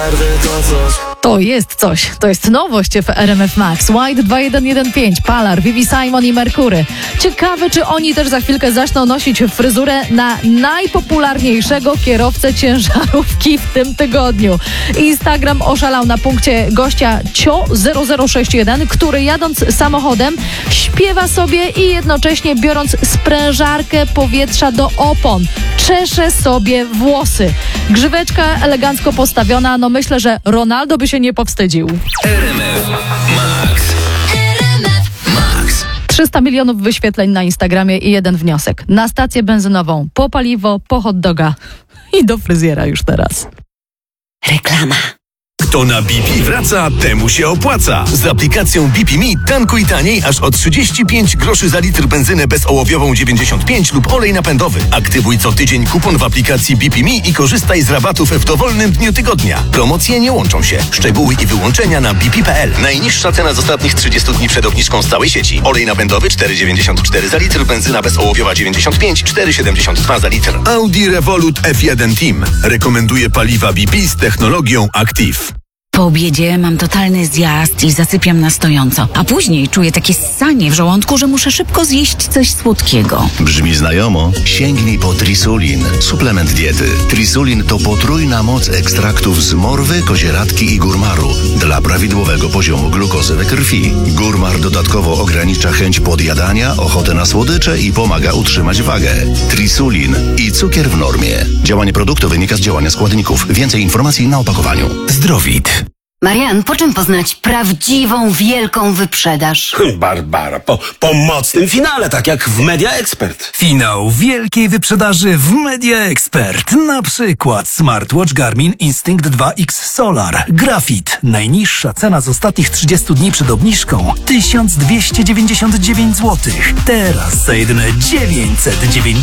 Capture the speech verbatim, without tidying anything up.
każdy to coś. To jest coś, to jest nowość w R M F Max. White dwa jeden jeden pięć, Palar, Vivi Simon i Merkury. Ciekawe, czy oni też za chwilkę zaczną nosić fryzurę na najpopularniejszego kierowcę ciężarówki w tym tygodniu. Instagram oszalał na punkcie gościa Cio zero zero sześć jeden, który jadąc samochodem śpiewa sobie i jednocześnie biorąc sprężarkę powietrza do opon czesze sobie włosy. Grzyweczka elegancko postawiona, no myślę, że Ronaldo by się nie powstydził. R M F Max. R M F Max. trzysta milionów wyświetleń na Instagramie i jeden wniosek. Na stację benzynową, po paliwo, po hot doga i do fryzjera już teraz. Reklama. Kto na B P wraca, temu się opłaca. Z aplikacją B P Me tankuj taniej aż o trzydzieści pięć groszy za litr benzynę bezołowiową dziewięćdziesiąt pięć lub olej napędowy. Aktywuj co tydzień kupon w aplikacji B P Me i korzystaj z rabatów w dowolnym dniu tygodnia. Promocje nie łączą się. Szczegóły i wyłączenia na b p kropka p l. Najniższa cena z ostatnich trzydziestu dni przed obniżką z całej sieci. Olej napędowy cztery dziewięćdziesiąt cztery za litr, benzyna bezołowiowa dziewięćdziesiąt pięć, cztery siedemdziesiąt dwa za litr. Audi Revolut F jeden Team rekomenduje paliwa B P z technologią Active. Po obiedzie mam totalny zjazd i zasypiam na stojąco, a później czuję takie ssanie w żołądku, że muszę szybko zjeść coś słodkiego. Brzmi znajomo? Sięgnij po Trisulin, suplement diety. Trisulin to potrójna moc ekstraktów z morwy, kozieradki i górmaru dla prawidłowego poziomu glukozy we krwi. Górmar dodatkowo ogranicza chęć podjadania, ochotę na słodycze i pomaga utrzymać wagę. Trisulin i cukier w normie. Działanie produktu wynika z działania składników. Więcej informacji na opakowaniu. Zdrowit. Marian, po czym poznać prawdziwą, wielką wyprzedaż? Barbara, po, po mocnym finale, tak jak w Media Expert. Finał wielkiej wyprzedaży w Media Expert. Na przykład smartwatch Garmin Instinct dwa X Solar. Grafit. Najniższa cena z ostatnich trzydziestu dni przed obniżką tysiąc dwieście dziewięćdziesiąt dziewięć złotych. Teraz za jedyne dziewięćset dziewięćdziesiąt.